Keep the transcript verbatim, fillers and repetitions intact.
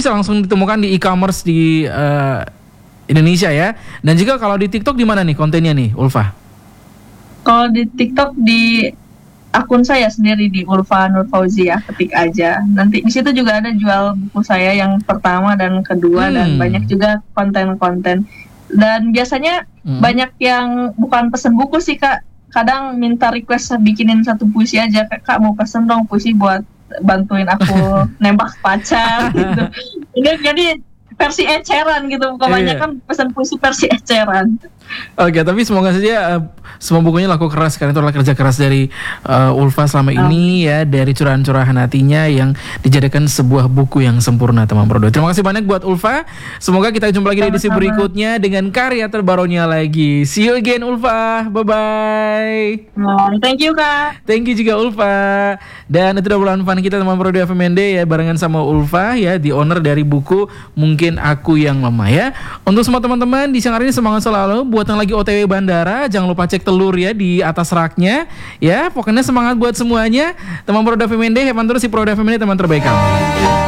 bisa langsung ditemukan di e-commerce di uh, Indonesia ya. Dan juga kalau di TikTok di mana nih kontennya nih, Ulfa? Kalau di TikTok di akun saya sendiri di Ulfa Nur Fauzia, ketik aja. Nanti di situ juga ada jual buku saya yang pertama dan kedua, hmm. dan banyak juga konten-konten. Dan biasanya hmm. banyak yang bukan pesen buku sih Kak, kadang minta request bikinin satu puisi aja, Kak mau pesen dong puisi buat bantuin aku nembak pacar gitu. Jadi, jadi versi eceran gitu, kebanyakan yeah. pesan puisi versi eceran. Oke, okay, tapi semoga saja uh, semua bukunya laku keras karena itu adalah kerja keras dari uh, Ulfa selama oh. ini ya, dari curahan-curahan hatinya yang dijadikan sebuah buku yang sempurna teman Pro dua. Terima kasih banyak buat Ulfa. Semoga kita jumpa lagi di edisi berikutnya dengan karya terbarunya lagi. See you again Ulfa. Bye bye. Oh, thank you Kak. Thank you juga Ulfa. Dan itu udah bulan fun kita teman Pro dua F M N D ya, barengan sama Ulfa ya, di owner dari buku Mungkin Aku Yang Lemah ya. Untuk semua teman-teman di siang hari ini semangat selalu. Buat yang lagi O T W bandara, jangan lupa cek telur ya di atas raknya ya. Pokoknya semangat buat semuanya. Teman Pro dua F M N D, hebat terus si Pro dua F M N D teman terbaik kamu.